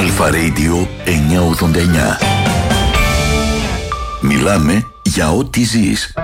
Αλφα Radio 989. Μιλάμε για ό,τι ζεις.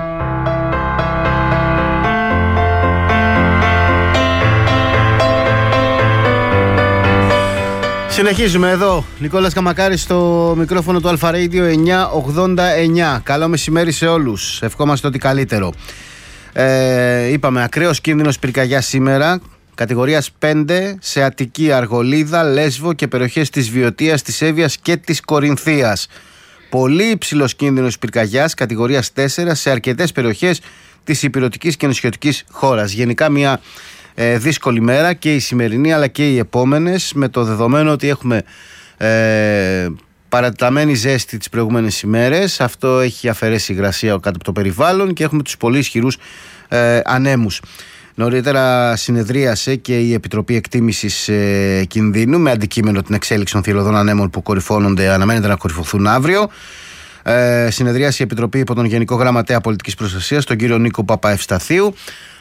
Συνεχίζουμε εδώ. Νικόλας Καμακάρης στο μικρόφωνο του Αλφα Radio 989. Καλό μεσημέρι σε όλους. Ευχόμαστε ό,τι καλύτερο. Είπαμε ακραίος κίνδυνος πυρκαγιάς σήμερα. Κατηγορίας 5 σε Αττική, Αργολίδα, Λέσβο και περιοχές της Βιωτίας, της Εύβοιας και της Κορινθίας. Πολύ υψηλός κίνδυνος πυρκαγιάς κατηγορίας 4 σε αρκετές περιοχές της ηπειρωτικής και νησιωτικής χώρας. Γενικά μια δύσκολη μέρα και η σημερινή αλλά και οι επόμενες, με το δεδομένο ότι έχουμε παρατεταμένη ζέστη τις προηγούμενες ημέρες. Αυτό έχει αφαιρέσει υγρασία κάτω από το περιβάλλον και έχουμε τους πολύ ισχυρούς ανέμους. Νωρίτερα συνεδρίασε και η Επιτροπή Εκτίμησης Κινδύνου με αντικείμενο την εξέλιξη των θηελωδών ανέμων που αναμένεται να κορυφωθούν αύριο. Συνεδρίασε η Επιτροπή υπό τον Γενικό Γραμματέα Πολιτικής Προστασίας, τον κύριο Νίκο Παπαευσταθίου.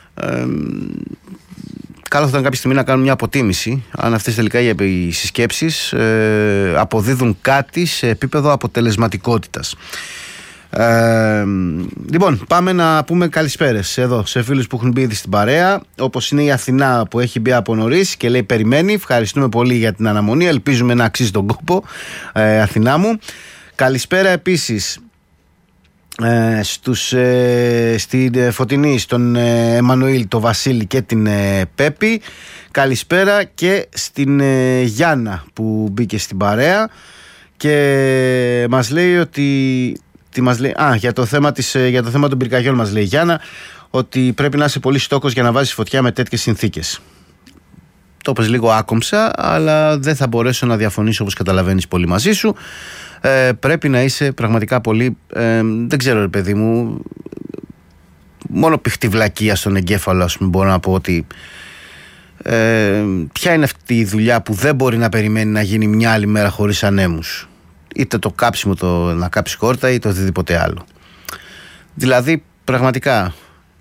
Καλό θα ήταν κάποια στιγμή να κάνουν μια αποτίμηση αν αυτές τελικά οι συσκέψεις αποδίδουν κάτι σε επίπεδο αποτελεσματικότητας. Λοιπόν, πάμε να πούμε καλησπέρες εδώ σε φίλους που έχουν μπει ήδη στην παρέα, όπως είναι η Αθηνά που έχει μπει από νωρίς και λέει περιμένει. Ευχαριστούμε πολύ για την αναμονή, ελπίζουμε να αξίζει τον κόπο, Αθηνά μου. Καλησπέρα επίσης στην Φωτεινή, στον Εμμανουήλ, τον Βασίλη και την Πέπη. Καλησπέρα και στην Γιάννα που μπήκε στην παρέα και μας λέει ότι για το θέμα των πυρκαγιών μας λέει η Γιάννα ότι πρέπει να είσαι πολύ στόκος για να βάζεις φωτιά με τέτοιες συνθήκες. Το είπες λίγο άκομψα, αλλά δεν θα μπορέσω να διαφωνήσω, όπως καταλαβαίνεις, πολύ μαζί σου. Πρέπει να είσαι πραγματικά πολύ δεν ξέρω ρε παιδί μου, μόνο πιχτή βλακεία στον εγκέφαλο, ας πούμε, μπορώ να πω ότι ποια είναι αυτή η δουλειά που δεν μπορεί να περιμένει να γίνει μια άλλη μέρα χωρίς ανέμους, είτε το κάψιμο, να κάψει κόρτα ή το οτιδήποτε άλλο. Δηλαδή πραγματικά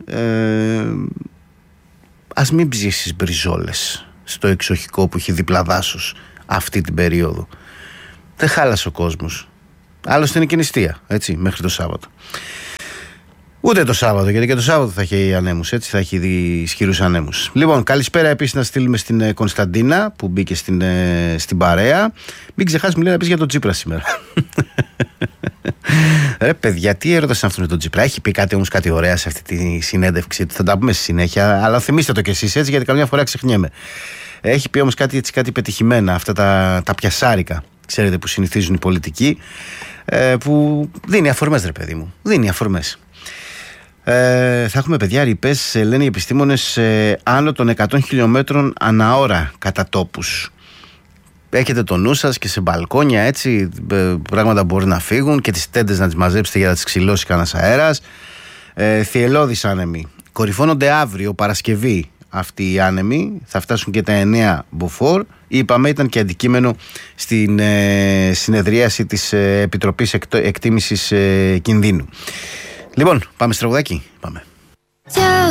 ας μην ψήσεις μπριζόλες στο εξοχικό που έχει δίπλα δάσος αυτή την περίοδο. Δεν χάλασε ο κόσμος. Άλλωστε είναι και νηστεία, έτσι, μέχρι το Σάββατο. Ούτε το Σάββατο, γιατί και το Σάββατο θα έχει ανέμους, έτσι, θα έχει ισχυρούς ανέμους. Λοιπόν, καλησπέρα επίσης να στείλουμε στην Κωνσταντίνα που μπήκε στην παρέα. Μην ξεχάσεις, μου λέει να πεις για τον Τσίπρα σήμερα. Ρε παιδιά, τι έρωτας είναι αυτό με τον Τσίπρα? Έχει πει κάτι ωραία σε αυτή τη συνέντευξη? Θα τα πούμε στη συνέχεια, αλλά θυμίστε το κι εσείς, έτσι, γιατί καμιά φορά ξεχνιέμαι. Έχει πει όμως κάτι πετυχημένα, αυτά τα πιασάρικα, ξέρετε, που συνηθίζουν οι πολιτικοί, που δίνει αφορμές, ρε παιδί μου. Δίνει αφορμές. Θα έχουμε, παιδιά, ρηπές, λένε οι επιστήμονες, άνω των 100 χιλιόμετρων ανά ώρα κατά τόπους. Έχετε το νου σας και σε μπαλκόνια, έτσι, πράγματα μπορεί να φύγουν και τις τέντες να τις μαζέψετε για να τις ξυλώσει κανένας αέρας. Θυελλώδεις άνεμοι. Κορυφώνονται αύριο, Παρασκευή, αυτοί οι άνεμοι. Θα φτάσουν και τα 9 μποφόρ. Είπαμε, ήταν και αντικείμενο στην συνεδρίαση της Επιτροπής Εκτίμησης Κινδύνου. Λοιπόν, πάμε στο τραγουδάκι. Πάμε.